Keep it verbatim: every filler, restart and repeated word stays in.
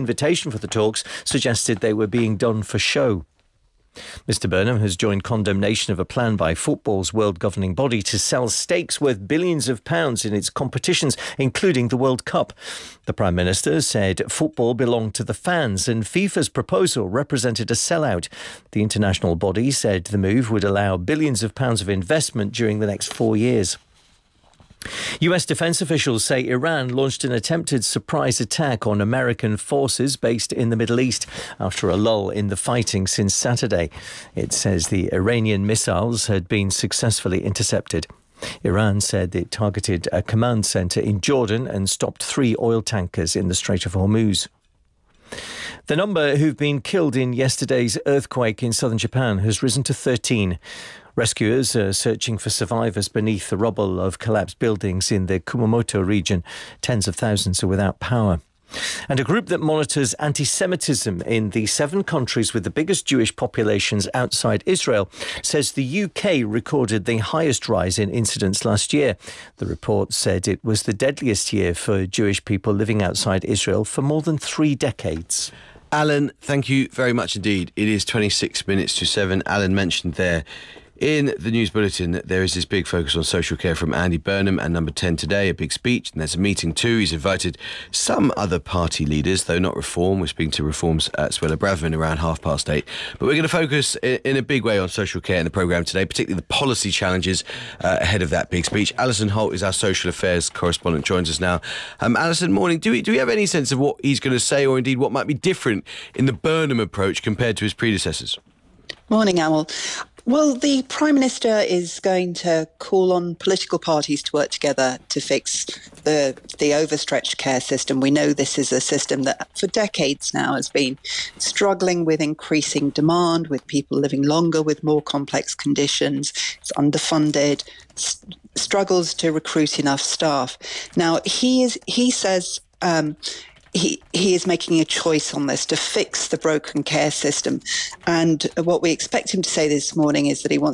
invitation for the talks suggested they were being done for show. Mister Burnham has joined condemnation of a plan by football's world governing body to sell stakes worth billions of pounds in its competitions, including the World Cup. The Prime Minister said football belonged to the fans and FIFA's proposal represented a sellout. The international body said the move would allow billions of pounds of investment during the next four years. U S defense officials say Iran launched an attempted surprise attack on American forces based in the Middle East after a lull in the fighting since Saturday. It says the Iranian missiles had been successfully intercepted. Iran said it targeted a command centre in Jordan and stopped three oil tankers in the Strait of Hormuz. The number who've been killed in yesterday's earthquake in southern Japan has risen to thirteen. Rescuers are searching for survivors beneath the rubble of collapsed buildings in the Kumamoto region. Tens of thousands are without power. And a group that monitors anti-Semitism in the seven countries with the biggest Jewish populations outside Israel says the U K recorded the highest rise in incidents last year. The report said it was the deadliest year for Jewish people living outside Israel for more than three decades. Alan, thank you very much indeed. It is twenty-six minutes to seven. Alan mentioned there in the news bulletin that there is this big focus on social care from Andy Burnham, and number ten today, a big speech, and there's a meeting too. He's invited some other party leaders, though not Reform. We're speaking to Reform's uh, Suella Braverman around half past eight. But we're going to focus in, in a big way on social care in the programme today, particularly the policy challenges uh, ahead of that big speech. Alison Holt is our social affairs correspondent, joins us now. Um, Alison, morning. Do we, do we have any sense of what he's going to say, or indeed what might be different in the Burnham approach compared to his predecessors? Morning, Amal. Well, the Prime Minister is going to call on political parties to work together to fix the the overstretched care system. We know this is a system that for decades now has been struggling with increasing demand, with people living longer with more complex conditions. It's underfunded, st- struggles to recruit enough staff. Now, he is he says um, He, he is making a choice on this to fix the broken care system. And what we expect him to say this morning is that he wants